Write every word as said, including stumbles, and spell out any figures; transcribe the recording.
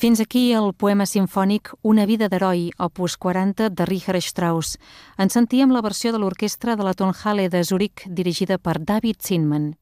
Fins aquí el poema simfònic Una vida d'heroi, opus quaranta, de Richard Strauss. En sentíem la versió de l'orquestra de la Tonhalle de Zurich, dirigida per David Zinman.